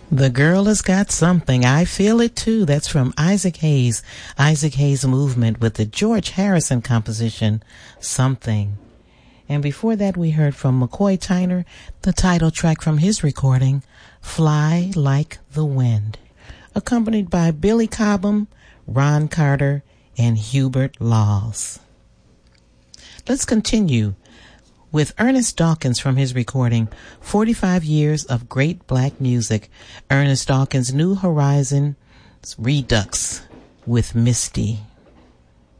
The girl has got something. I feel it too. That's from Isaac Hayes. Isaac Hayes Movement with the George Harrison composition, Something. And before that, we heard from McCoy Tyner, the title track from his recording, Fly Like the Wind, accompanied by Billy Cobham, Ron Carter, and Hubert Laws. Let's continue with Ernest Dawkins from his recording, 45 Years of Great Black Music, Ernest Dawkins' New Horizons Redux with Misty.